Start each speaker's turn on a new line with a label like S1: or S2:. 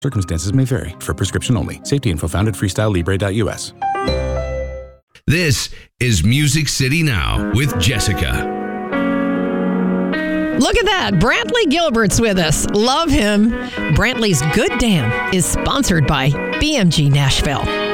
S1: Circumstances may vary. For prescription only. Safety info found at freestylelibre.us.
S2: This is Music City Now with Jessica.
S3: Look at that. Brantley Gilbert's with us. Love him. Brantley's Good Damn is sponsored by BMG Nashville.